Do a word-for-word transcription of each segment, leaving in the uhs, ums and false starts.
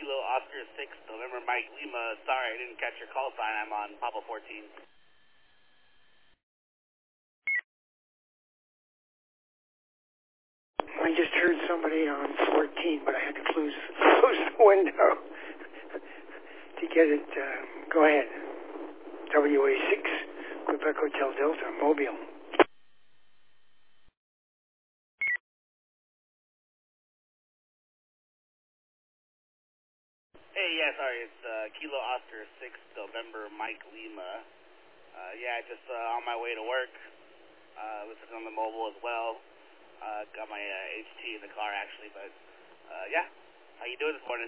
Kilo Oscar six, November Mike Lima. Sorry, I didn't catch your call sign. I'm on Papa fourteen. I just heard somebody on fourteen, but I had to close, close the window to get it. Uh, go ahead. W A six, Quebec Hotel Delta, Mobile. Hey, yeah, sorry, it's uh, Kilo Oscar six, November Mike Lima. Uh, yeah, just uh, on my way to work. Uh, listening on the mobile as well. Uh, got my uh, H T in the car actually, but uh, yeah. How you doing this morning?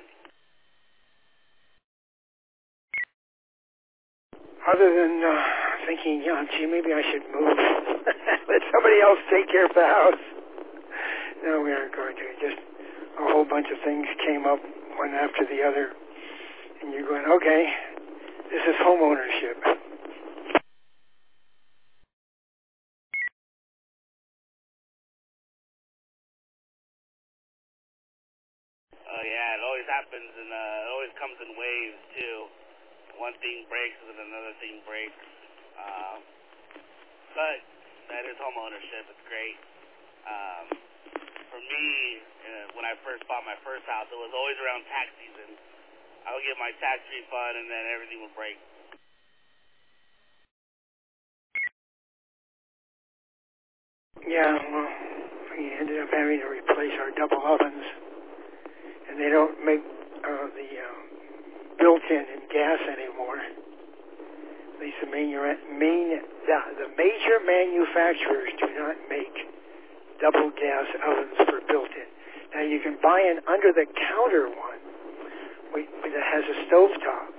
Other than uh, thinking, yeah, gee, maybe I should move. Let somebody else take care of the house. No, we aren't going to. Just a whole bunch of things came up one after the other. And you're going, okay, this is home ownership. Uh, yeah, it always happens, and uh, it always comes in waves, too. One thing breaks, and then another thing breaks. Uh, but that is home ownership. It's great. Um, for me, uh, when I first bought my first house, it was always around tax season. I would get my tax refund, and then everything would break. Yeah, well, we ended up having to replace our double ovens. And they don't make uh, the uh, built-in in gas anymore. At least the main, main the, the major manufacturers do not make double gas ovens for built-in. Now you can buy an under-the-counter one that has a stovetop,